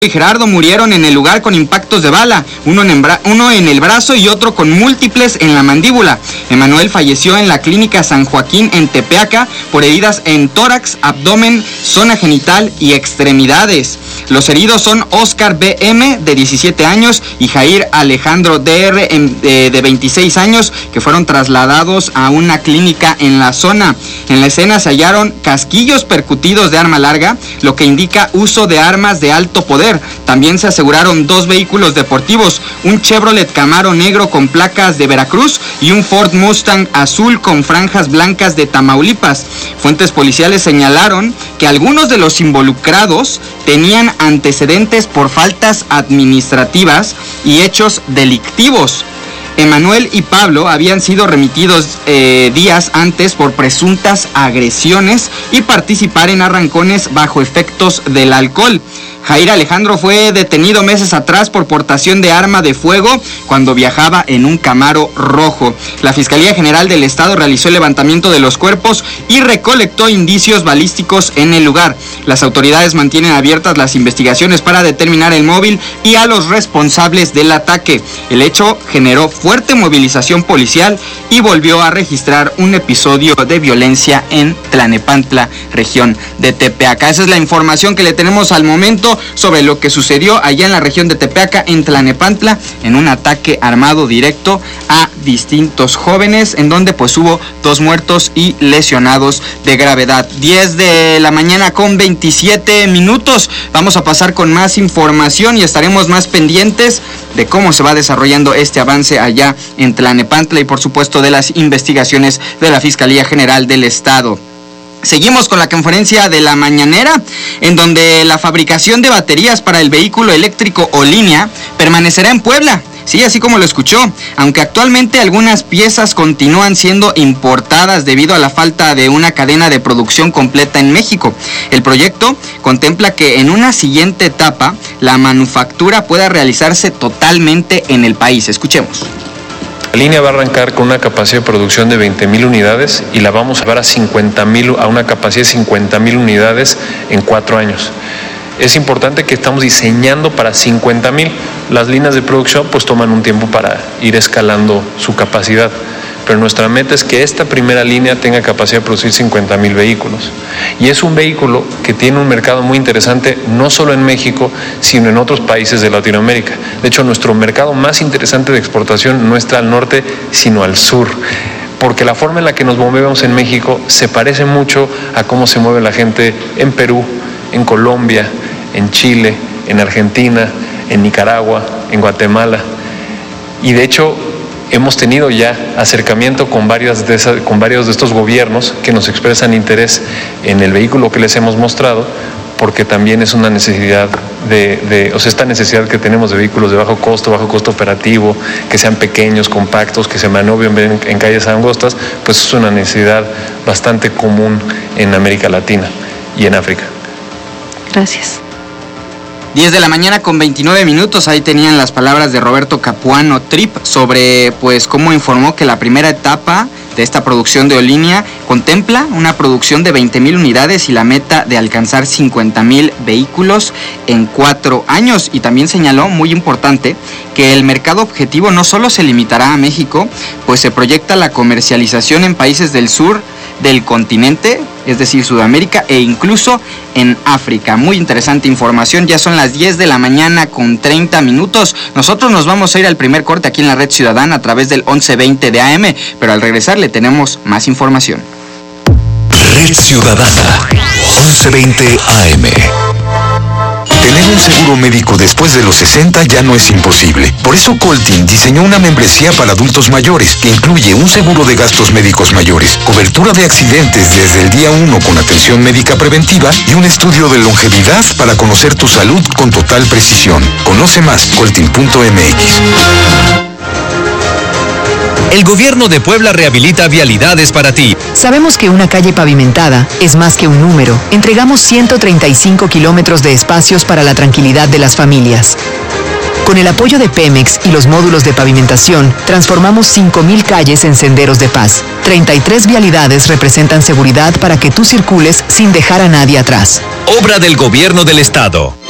y Gerardo murieron en el lugar con impactos de bala, uno en el brazo y otro con múltiples en la mandíbula. Emanuel falleció en la clínica San Joaquín en Tepeaca por heridas en tórax, abdomen, zona genital y extremidades. Los heridos son Oscar B.M. de 17 años y Jair Alejandro D.R. de 26 años, que fueron trasladados a una clínica en la zona. En la escena se hallaron casquillos percutidos de arma larga, lo que indica uso de armas de alto poder. También se aseguraron 2 vehículos deportivos, un Chevrolet Camaro negro con placas de Veracruz y un Ford Mustang azul con franjas blancas de Tamaulipas. Fuentes policiales señalaron que algunos de los involucrados tenían antecedentes por faltas administrativas y hechos delictivos. Emanuel y Pablo habían sido remitidos días antes por presuntas agresiones y participar en arrancones bajo efectos del alcohol. Jair Alejandro fue detenido meses atrás por portación de arma de fuego cuando viajaba en un Camaro rojo. La Fiscalía General del Estado realizó el levantamiento de los cuerpos y recolectó indicios balísticos en el lugar. Las autoridades mantienen abiertas las investigaciones para determinar el móvil y a los responsables del ataque. El hecho generó fuerte movilización policial y volvió a registrar un episodio de violencia en Tlanepantla, región de Tepeaca. Esa es la información que le tenemos al momento sobre lo que sucedió allá en la región de Tepeaca, en Tlanepantla, en un ataque armado directo a distintos jóvenes, en donde pues hubo 2 muertos y lesionados de gravedad. 10 de la mañana con 27 minutos. Vamos a pasar con más información y estaremos más pendientes de cómo se va desarrollando este avance allá en Tlanepantla y por supuesto de las investigaciones de la Fiscalía General del Estado. Seguimos con la conferencia de la mañanera, en donde la fabricación de baterías para el vehículo eléctrico Olinea permanecerá en Puebla. Sí, así como lo escuchó, aunque actualmente algunas piezas continúan siendo importadas debido a la falta de una cadena de producción completa en México. El proyecto contempla que en una siguiente etapa la manufactura pueda realizarse totalmente en el país. Escuchemos. La línea va a arrancar con una capacidad de producción de 20,000 unidades y la vamos a llevar a una capacidad de 50,000 unidades en 4 años. Es importante que estamos diseñando para 50,000. Las líneas de producción pues toman un tiempo para ir escalando su capacidad, pero nuestra meta es que esta primera línea tenga capacidad de producir 50,000 vehículos. Y es un vehículo que tiene un mercado muy interesante, no solo en México, sino en otros países de Latinoamérica. De hecho, nuestro mercado más interesante de exportación no está al norte, sino al sur, porque la forma en la que nos movemos en México se parece mucho a cómo se mueve la gente en Perú, en Colombia, en Chile, en Argentina, en Nicaragua, en Guatemala. Y de hecho, hemos tenido ya acercamiento con varios de estos gobiernos que nos expresan interés en el vehículo que les hemos mostrado, porque también es una necesidad esta necesidad que tenemos de vehículos de bajo costo operativo, que sean pequeños, compactos, que se maniobren en calles angostas, pues es una necesidad bastante común en América Latina y en África. Gracias. 10 de la mañana con 29 minutos, ahí tenían las palabras de Roberto Capuano Trip sobre pues cómo informó que la primera etapa de esta producción de Olinea contempla una producción de 20,000 unidades y la meta de alcanzar 50,000 vehículos en 4 años. Y también señaló, muy importante, que el mercado objetivo no solo se limitará a México, pues se proyecta la comercialización en países del sur del continente, es decir, Sudamérica e incluso en África. Muy interesante información. Ya son las 10 de la mañana con 30 minutos. Nosotros nos vamos a ir al primer corte aquí en la Red Ciudadana a través del 1120 de AM, pero al regresar le tenemos más información. Red Ciudadana, 1120 AM. Tener un seguro médico después de los 60 ya no es imposible. Por eso Coltin diseñó una membresía para adultos mayores que incluye un seguro de gastos médicos mayores, cobertura de accidentes desde el día 1 con atención médica preventiva y un estudio de longevidad para conocer tu salud con total precisión. Conoce más, coltin.mx. El gobierno de Puebla rehabilita vialidades para ti. Sabemos que una calle pavimentada es más que un número. Entregamos 135 kilómetros de espacios para la tranquilidad de las familias. Con el apoyo de Pemex y los módulos de pavimentación, transformamos 5,000 calles en senderos de paz. 33 vialidades representan seguridad para que tú circules sin dejar a nadie atrás. Obra del Gobierno del Estado.